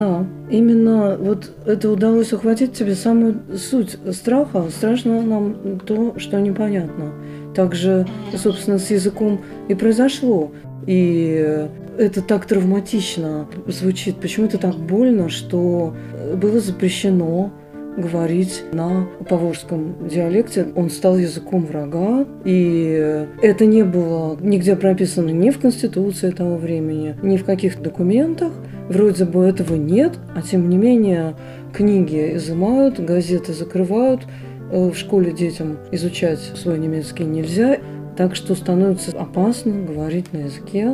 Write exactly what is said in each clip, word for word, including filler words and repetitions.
Да, именно вот это удалось ухватить тебе самую суть страха. Страшно нам то, что непонятно. Также, собственно, с языком и произошло. И это так травматично звучит, почему-то так больно, что было запрещено говорить на поволжском диалекте. Он стал языком врага, и это не было нигде прописано ни в Конституции того времени, ни в каких документах. Вроде бы этого нет, а тем не менее книги изымают, газеты закрывают, в школе детям изучать свой немецкий нельзя, так что становится опасно говорить на языке.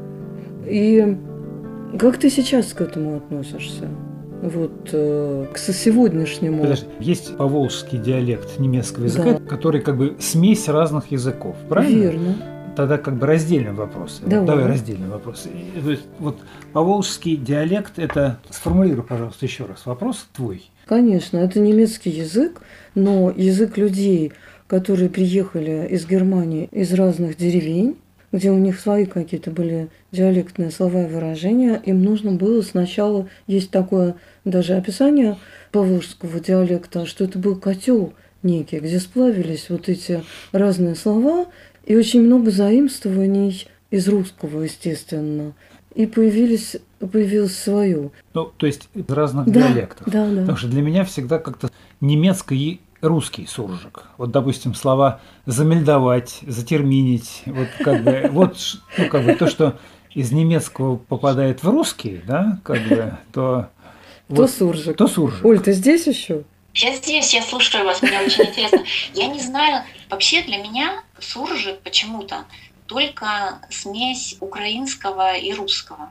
И как ты сейчас к этому относишься? Вот э, к сегодняшнему. Подожди, есть поволжский диалект немецкого языка, да, который как бы смесь разных языков, правильно? Верно. Тогда как бы раздельный вопрос. Давай, вот, давай раздельный вопрос. То есть, вот поволжский диалект, это сформулируй, пожалуйста, еще раз вопрос твой. Конечно, это немецкий язык, но язык людей, которые приехали из Германии, из разных деревень, где у них свои какие-то были диалектные слова и выражения, им нужно было сначала, есть такое даже описание поволжского диалекта, что это был котел некий, где сплавились вот эти разные слова, и очень много заимствований из русского, естественно. И появились, появилось свое. Ну, то есть из разных да, диалектов. Да, да. Потому что для меня всегда как-то немецкий и русский суржик. Вот, допустим, слова «замельдовать», «затерминить», вот как бы, вот, ну, как бы то, что из немецкого попадает в русский, да, как бы, то... То вот, суржик. То суржик. Оль, ты здесь еще? Я здесь, я слушаю вас, мне очень интересно. Я не знаю, вообще для меня суржик почему-то только смесь украинского и русского.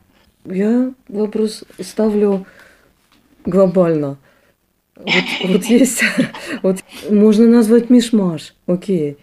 Я вопрос ставлю глобально. Вот, вот есть, вот можно назвать мишмаш, окей.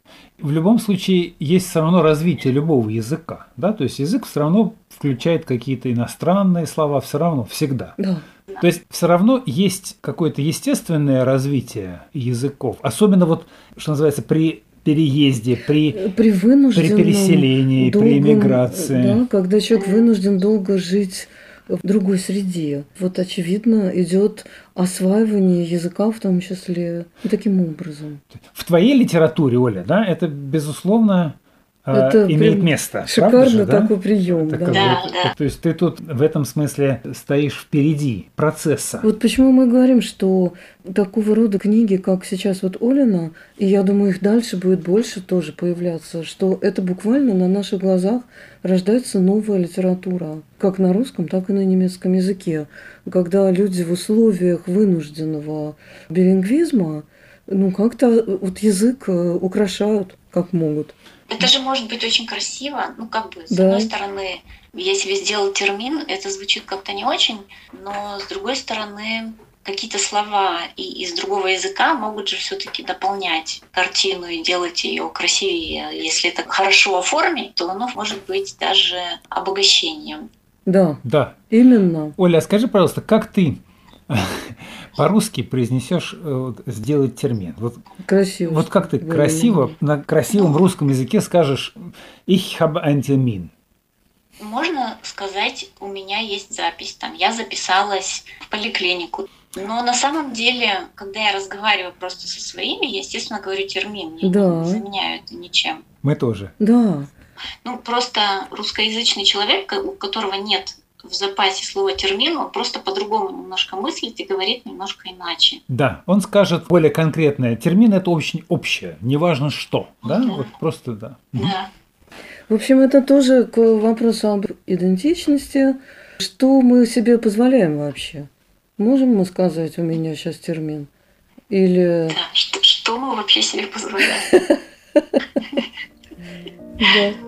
В любом случае есть все равно развитие любого языка, да, то есть язык все равно включает какие-то иностранные слова, все равно, всегда. Да. То есть все равно есть какое-то естественное развитие языков, особенно вот, что называется, при переезде, при, при, при переселении, долгом, при эмиграции. Да, когда человек вынужден долго жить в другой среде. Вот, очевидно, идет осваивание языка в том числе таким образом. В твоей литературе, Оля, да, это, безусловно, это имеет место. Шикарно же, да? такой прием. Это да. Да, бы, да. То есть ты тут в этом смысле стоишь впереди процесса. Вот почему мы говорим, что такого рода книги, как сейчас вот Олина, и я думаю, их дальше будет больше тоже появляться, что это буквально на наших глазах рождается новая литература, как на русском, так и на немецком языке. Когда люди в условиях вынужденного билингвизма, ну как-то вот язык украшают, как могут. Это же может быть очень красиво. Ну, как бы, с да. одной стороны, если сделал термин, это звучит как-то не очень, но с другой стороны, какие-то слова и из другого языка могут же все-таки дополнять картину и делать ее красивее. Если это хорошо оформить, то оно может быть даже обогащением. Да, да. Именно. Оля, скажи, пожалуйста, как ты по-русски произнесешь сделать термин? Вот, красиво. Вот как ты красиво на красивом русском языке скажешь «Ich habe einen Termin»? Можно сказать, у меня есть запись, там, я записалась в поликлинику. Но на самом деле, когда я разговариваю просто со своими, я, естественно, говорю термин, я да. не заменяю это ничем. Мы тоже. Да. Ну, просто русскоязычный человек, у которого нет в запасе слова термин, он просто по-другому немножко мыслит и говорит немножко иначе. Да, он скажет более конкретное. Термин – это очень общее, неважно что. Да, да. вот просто да. Да. В общем, это тоже к вопросу об идентичности. Что мы себе позволяем вообще? Можем мы сказать, у меня сейчас термин? Или... Да, что, что мы вообще себе позволяем? Да.